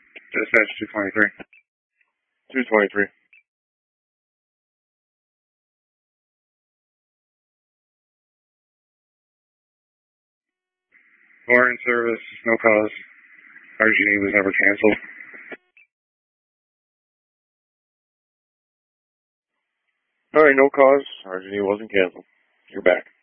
Dispatch 223. 223. Warren service, no cause. RG&E was never canceled. All right, no cause. RG&E wasn't canceled. You're back.